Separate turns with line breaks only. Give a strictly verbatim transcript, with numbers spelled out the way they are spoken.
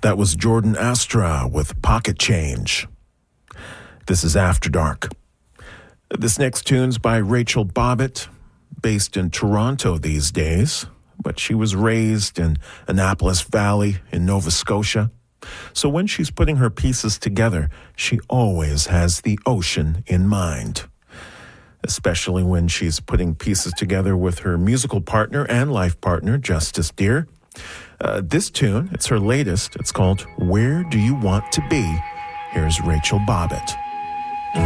That was Jordan Astra with Pocket Change. This is After Dark. This next tune's by Rachel Bobbitt, based in Toronto these days, but she was raised in Annapolis Valley in Nova Scotia. So when she's putting her pieces together, she always has the ocean in mind, especially when she's putting pieces together with her musical partner and life partner, Justice Deer. Uh, this tune, it's her latest. It's called Where Do You Want to Be? Here's Rachel Bobbitt.